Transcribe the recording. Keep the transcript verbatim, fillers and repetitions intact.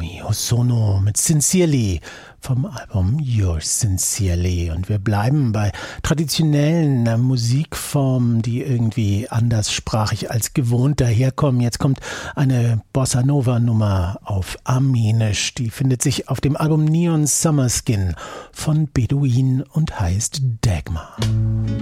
Yumi Hosono mit Sincerely vom Album Yours Sincerely. Und wir bleiben bei traditionellen äh, Musikformen, die irgendwie anderssprachig als gewohnt daherkommen. Jetzt kommt eine Bossa Nova Nummer auf Armenisch. Die findet sich auf dem Album Neon Summer Skin von Beduin und heißt Dagmar.